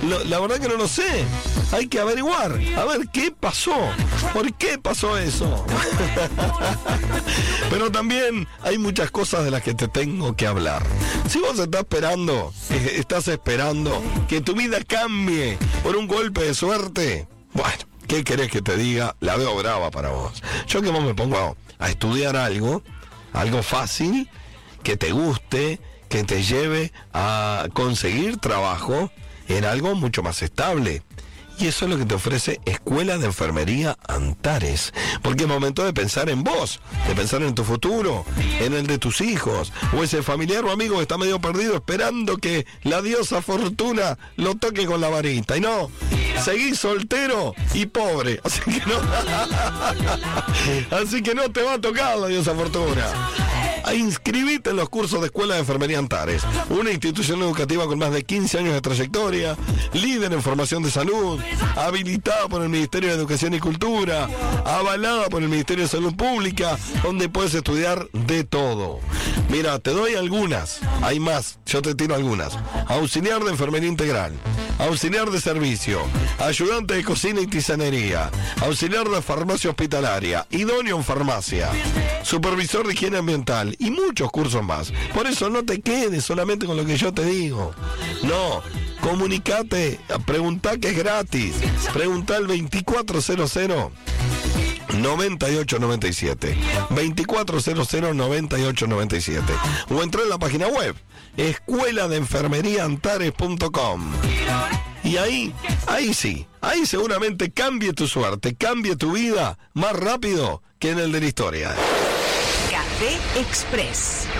La verdad que no lo sé. Hay que averiguar. A ver, ¿qué pasó? ¿Por qué pasó eso? Pero también hay muchas cosas de las que te tengo que hablar. Si vos estás esperando que tu vida cambie por un golpe de suerte, bueno, ¿qué querés que te diga? La veo brava para vos. Yo que vos me pongo a estudiar algo fácil, que te guste, que te lleve a conseguir trabajo en algo mucho más estable. Y eso es lo que te ofrece Escuela de Enfermería Antares. Porque es momento de pensar en vos, de pensar en tu futuro, en el de tus hijos, o ese familiar o amigo que está medio perdido esperando que la diosa Fortuna lo toque con la varita. Y no, seguís soltero y pobre. Así que no te va a tocar la diosa Fortuna. Inscribite en los cursos de Escuela de Enfermería Antares, una institución educativa con más de 15 años de trayectoria, líder en formación de salud, habilitada por el Ministerio de Educación y Cultura, avalada por el Ministerio de Salud Pública, donde puedes estudiar de todo. Mira, te doy algunas, hay más, yo te tiro algunas. Auxiliar de Enfermería Integral, auxiliar de servicio, ayudante de cocina y tisanería, auxiliar de farmacia hospitalaria, idóneo en farmacia, supervisor de higiene ambiental y muchos cursos más. Por eso no te quedes solamente con lo que yo te digo. No, comunicate, preguntá, que es gratis. Preguntá al 2400-9897. 2400-9897. O entrá en la página web escueladenfermeriaantares.com. Y ahí sí, ahí seguramente cambie tu suerte, cambie tu vida más rápido que en el de la historia. Café Express.